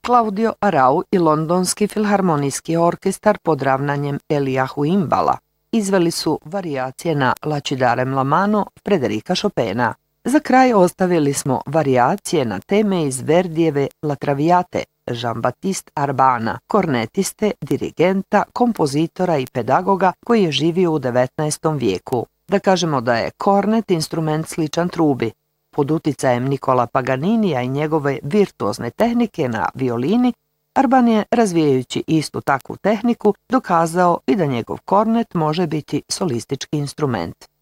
Claudio Arau i Londonski filharmonijski orkestar pod ravnanjem Eliahu Imbala izveli su varijacije na Lacidare Mlamano Frederika Chopina. Za kraj ostavili smo varijacije na teme iz Verdijeve La Traviate Jean-Baptiste Arbana, kornetiste, dirigenta, kompozitora i pedagoga koji je živio u 19. vijeku. Da kažemo da je kornet instrument sličan trubi. Pod uticajem Nikola Paganinija i njegove virtuozne tehnike na violini, Arban je, razvijajući istu takvu tehniku, dokazao i da njegov kornet može biti solistički instrument.